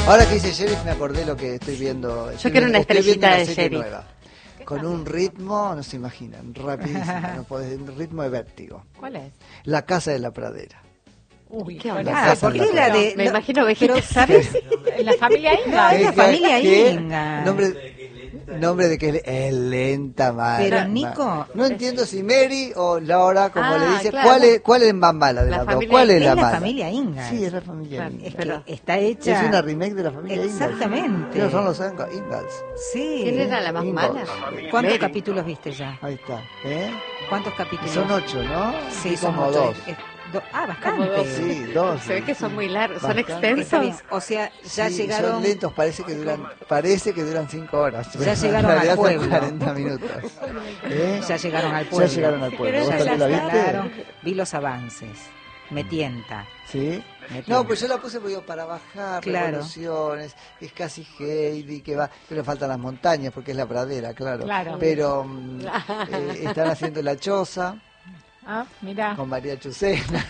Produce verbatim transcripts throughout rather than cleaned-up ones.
Ahora que dice Sheriff me acordé lo que estoy viendo. Yo quiero una estrellita de Sheriff. Con un ritmo, no se imaginan, rapidísimo, no podés, un ritmo de vértigo. ¿Cuál es? La Casa de la Pradera. Uy, ¿qué onda? Ah, ¿por qué la de...? Me no, imagino vejitas. Pero, ¿sabes? La familia Inga. Es la familia Inga. Nombre, nombre de que es, es lenta, mal. Pero, mal. Nico... No entiendo si Mary o Laura, como ah, le dice, claro. ¿cuál es, cuál es más mala de La las dos? familia ¿Cuál es Es la la mala? familia Inga. Sí, es la familia Claro, Ingalls. Es que Pero- está hecha... Es una remake de la familia Ingalls. Exactamente. Ellos son los Ingalls. Sí. ¿Quién era la más Ingalls. mala? ¿Cuántos Mary. capítulos viste ya? Ahí está. ¿Eh? ¿Cuántos capítulos? Son ocho, ¿no? Sí, son como ocho. dos. Eh, do- ah, Como bastante. dos. Sí, dos. Se ve que son muy largos, son Bastante. Está bien. extensos. O sea, ya Sí, llegaron... son lentos, parece que duran, parece que duran cinco horas. Ya pero en llegaron al realidad son pueblo. cuarenta minutos. ¿Eh? Ya llegaron al pueblo. Ya llegaron al pueblo. Pero ¿Vos ya también la viste? Claro, vi los avances. Me tienta. ¿Sí? Me No, tienta. pues yo la puse porque digo, para bajar Claro. revoluciones, es casi Heidi que va, pero faltan las montañas porque es la pradera, claro. Claro. Pero mm, eh, están haciendo La Choza Ah, mira. con María Chucena.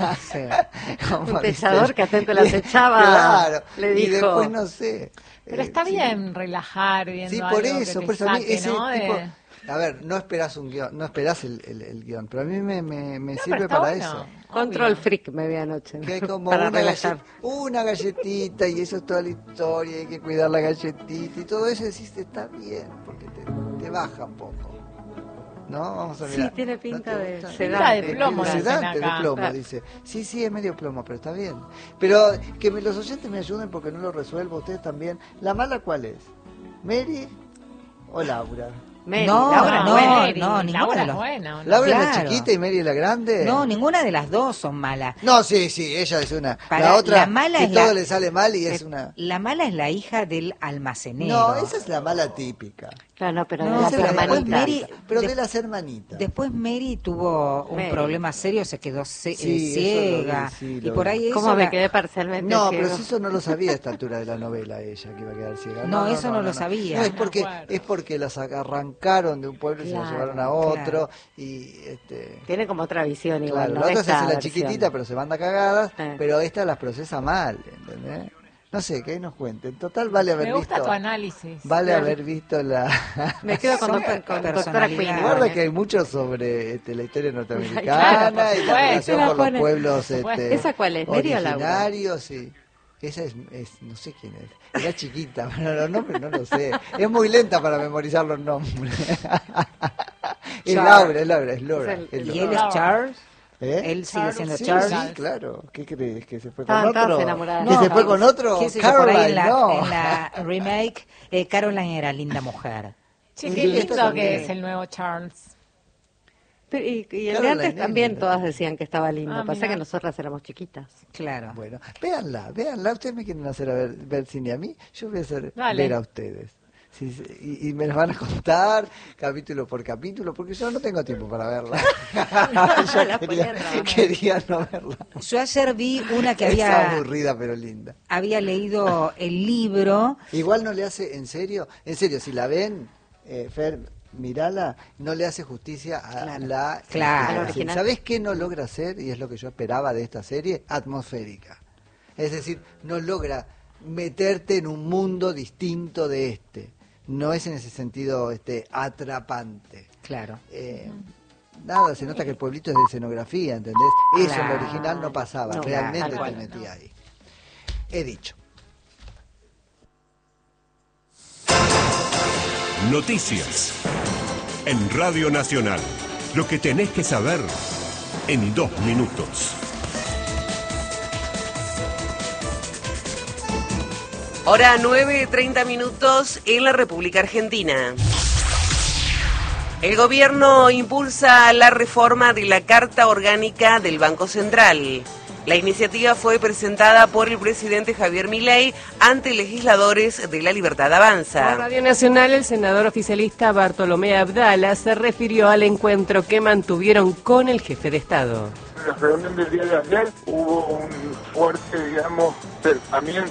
con Un Maricel. pechador que atento las echaba. Claro. Le Y dijo. después no sé. Pero eh, está sí. bien relajar viendo Sí, por algo que eso, te por eso a mí saque, ese ¿no? tipo, De- a ver, no esperás un guión, no esperás el, el, el guión, pero a mí me, me, me No, sirve pero está para bueno. eso. Control Obvio. freak me vi anoche. Que hay como para una, relajar. gallet- una galletita y eso es toda la historia, hay que cuidar la galletita y todo eso, decís, está bien, porque te, te baja un poco. ¿No? Vamos a Sí, mirar. tiene pinta te de gusta? sedante. de plomo, De dicen sedante, de acá. plomo, Claro. dice. Sí, sí, es medio plomo, pero está bien. Pero que me, los oyentes me ayuden porque no lo resuelvo, ustedes también. ¿La mala cuál es? ¿Mary o Laura? Mary, No, Laura, no, buena. Mary, no, ninguna Laura de es los- buena, ¿o no? ¿Laura es la Claro. chiquita y Mary es la grande? No, ninguna de las dos son malas. No, sí, sí, ella es una. Para- la otra, la mala que es todo la- le sale mal y es Eh, una... La mala es la hija del almacenero. No, esa es la mala típica. Claro, no, pero No, de Esa las es la pero mala después hermanitas. típica. Mary- Pero de- de las hermanitas. Después Mary tuvo un Mary. problema serio, se quedó ce- Sí, eh, eso lo vi, ciega. sí, y lo por vi. ahí ¿Cómo eso me la- quedé parcialmente No, ciego? pero si eso no lo sabía a esta altura de la novela ella, que iba a quedar ciega. No, eso no lo sabía. No, es No porque, me acuerdo. es porque las arrancaron de un pueblo y se las Claro, llevaron a otro. claro. Y, este, Tiene como otra visión igual, claro, ¿no? la otra se Esta hace la versión. chiquitita, pero se manda cagadas. Eh. Pero esta las procesa mal, ¿entendés? No sé, que ahí nos cuenten. Total, vale haber Me gusta visto. tu análisis. Vale Claro. haber visto la. Me quedo con, Son doctor, con doctora personalidades. Queen. Guarda igual, que ¿eh? hay mucho sobre este, la historia norteamericana Claro, por y la supuesto. relación La con los pone- pueblos por supuesto. este, ¿Esa cuál es? ¿Mary o Laura? originarios, sí. Esa es, es, no sé quién es. Era chiquita, pero los nombres no lo sé. Es muy lenta para memorizar los nombres. Es Char. Laura, es Laura, es Laura. Es el- es Y Laura. él es Charles. ¿Eh? Él sigue siendo Sí, Charles. sí, claro. ¿Qué crees? ¿Que se fue Estaban con todas otro? enamoradas ¿Que de se fue Charles. con otro? ¿Qué sé yo, por ahí Caroline, en la, no. en la remake, eh, Caroline era linda mujer. Che, Sí, qué esta lindo también. que es el nuevo Charles. Pero, y, y el Claro, de la antes nena. también todas decían que estaba lindo. Ah, Pasa mirá. que nosotras éramos chiquitas. Claro. Bueno, véanla, véanla. Ustedes me quieren hacer a ver, ver cine a mí, yo voy a hacer Dale. ver a ustedes. Sí, sí, y, y me las van a contar capítulo por capítulo, porque yo no tengo tiempo para verla. yo La quería, ponía a trabajar. quería no verla. Yo ayer vi una que Es había, aburrida, pero linda. había leído el libro. Igual no le hace, en serio, en serio, si la ven, eh, Fer, mirala, no le hace justicia a Claro. la Claro. a la Al original. ¿Sabés qué no logra hacer? Y es lo que yo esperaba de esta serie, atmosférica. Es decir, no logra meterte en un mundo distinto de este. No es en ese sentido este atrapante. Claro. Eh, Nada, se nota que el pueblito es de escenografía, ¿entendés? Eso en Claro. lo original no pasaba, No, realmente tal te cual. metía ahí. He dicho. Noticias. En Radio Nacional. Lo que tenés que saber en dos minutos. Hora nueve, treinta minutos en la República Argentina. El gobierno impulsa la reforma de la Carta Orgánica del Banco Central. La iniciativa fue presentada por el presidente Javier Milei ante legisladores de La Libertad Por Avanza. Radio Nacional, el senador oficialista Bartolomé Abdala se refirió al encuentro que mantuvieron con el jefe de Estado. En la reunión del día de ayer hubo un fuerte, digamos, acercamiento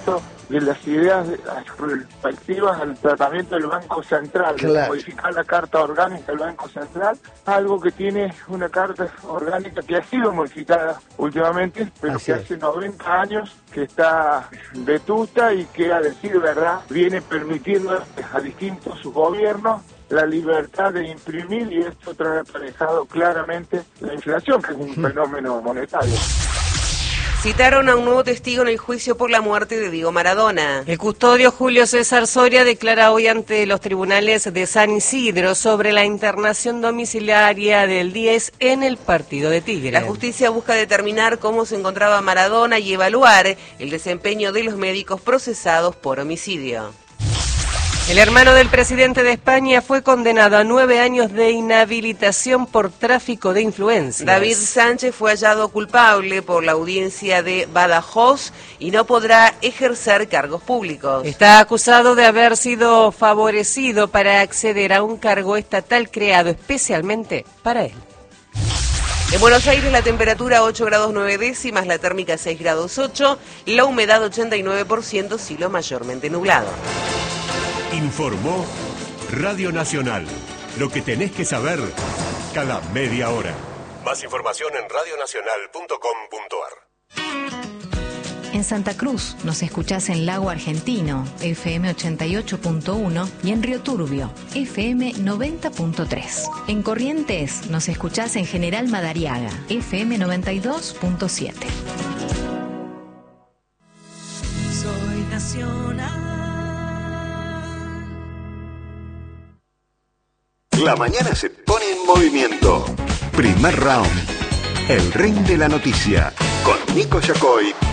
de las ideas respectivas al tratamiento del Banco Central, de Claro. modificar la Carta Orgánica del Banco Central, algo que tiene una Carta Orgánica que ha sido modificada últimamente, pero Así que es. hace noventa años que está vetusta y que, a decir verdad, viene permitiendo a distintos gobiernos la libertad de imprimir, y esto trae aparejado claramente la inflación, que es un fenómeno monetario. Citaron a un nuevo testigo en el juicio por la muerte de Diego Maradona. El custodio Julio César Soria declara hoy ante los tribunales de San Isidro sobre la internación domiciliaria del diez en el partido de Tigre. La justicia busca determinar cómo se encontraba Maradona y evaluar el desempeño de los médicos procesados por homicidio. El hermano del presidente de España fue condenado a nueve años de inhabilitación por tráfico de influencias. David Sánchez fue hallado culpable por la audiencia de Badajoz y no podrá ejercer cargos públicos. Está acusado de haber sido favorecido para acceder a un cargo estatal creado especialmente para él. En Buenos Aires la temperatura ocho grados nueve décimas, la térmica seis grados ocho, la humedad ochenta y nueve por ciento, cielo mayormente nublado. Informó Radio Nacional. Lo que tenés que saber cada media hora. Más información en radio nacional punto com punto ar. En Santa Cruz nos escuchás en Lago Argentino, F M ochenta y ocho punto uno, y en Río Turbio, F M noventa punto tres. En Corrientes nos escuchás en General Madariaga, F M noventa y dos punto siete. Soy nacional. La mañana se pone en movimiento. Primer round. El ring de la noticia. Con Nico Yacoy